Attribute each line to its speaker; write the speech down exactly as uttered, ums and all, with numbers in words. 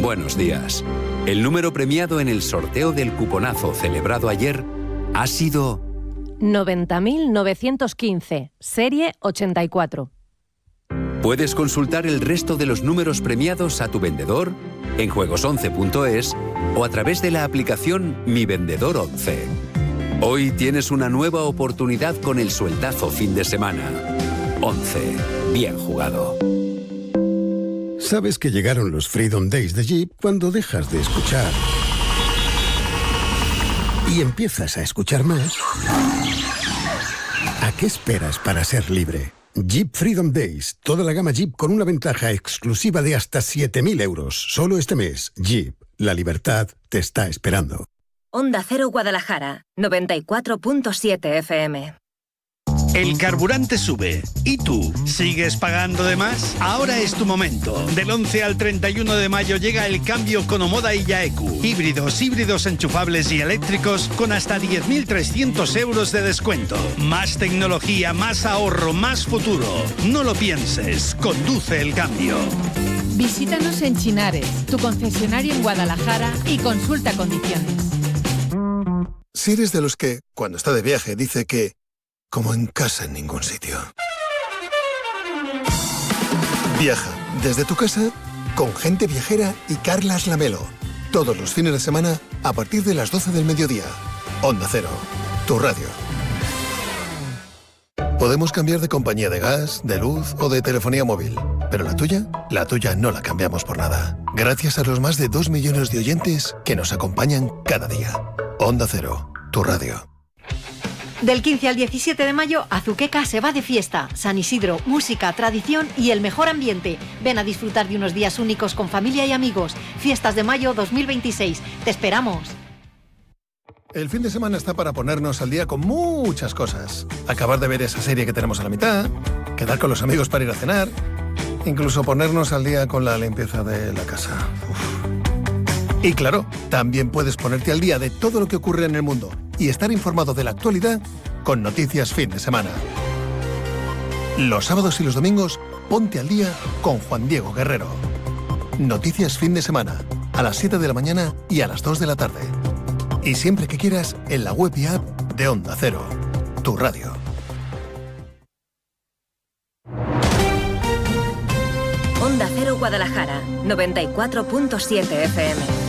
Speaker 1: Buenos días. El número premiado en el sorteo del cuponazo celebrado ayer ha sido
Speaker 2: noventa mil novecientos quince, serie ochenta y cuatro.
Speaker 1: Puedes consultar el resto de los números premiados a tu vendedor en juegos once punto es o a través de la aplicación Mi Vendedor once. Hoy tienes una nueva oportunidad con el sueldazo fin de semana. once. Bien jugado.
Speaker 3: Sabes que llegaron los Freedom Days de Jeep cuando dejas de escuchar y empiezas a escuchar más. ¿A qué esperas para ser libre? Jeep Freedom Days. Toda la gama Jeep con una ventaja exclusiva de hasta siete mil euros. Solo este mes. Jeep. La libertad te está esperando.
Speaker 4: Onda Cero Guadalajara. noventa y cuatro punto siete F M.
Speaker 5: El carburante sube. ¿Y tú? ¿Sigues pagando de más? Ahora es tu momento. Del once al treinta y uno de mayo llega el cambio con Omoda y Yaeku. Híbridos, híbridos enchufables y eléctricos con hasta diez mil trescientos euros de descuento. Más tecnología, más ahorro, más futuro. No lo pienses. Conduce el cambio.
Speaker 6: Visítanos en Chinares, tu concesionario en Guadalajara, y consulta condiciones.
Speaker 7: Si eres de los que, cuando está de viaje, dice que como en casa en ningún sitio. Viaja desde tu casa con Gente Viajera y Carlas Lamelo. Todos los fines de semana a partir de las doce del mediodía. Onda Cero, tu radio. Podemos cambiar de compañía de gas, de luz o de telefonía móvil. Pero la tuya, la tuya no la cambiamos por nada. Gracias a los más de dos millones de oyentes que nos acompañan cada día. Onda Cero, tu radio.
Speaker 8: Del quince al diecisiete de mayo, Azuqueca se va de fiesta. San Isidro, música, tradición y el mejor ambiente. Ven a disfrutar de unos días únicos con familia y amigos. Fiestas de mayo dos mil veintiséis. Te esperamos.
Speaker 7: El fin de semana está para ponernos al día con muchas cosas. Acabar de ver esa serie que tenemos a la mitad, quedar con los amigos para ir a cenar, incluso ponernos al día con la limpieza de la casa. Uf. Y claro, también puedes ponerte al día de todo lo que ocurre en el mundo y estar informado de la actualidad con Noticias Fin de Semana. Los sábados y los domingos, ponte al día con Juan Diego Guerrero. Noticias Fin de Semana, a las siete de la mañana y a las dos de la tarde. Y siempre que quieras, en la web y app de Onda Cero, tu radio.
Speaker 4: Onda Cero Guadalajara, noventa y cuatro punto siete F M.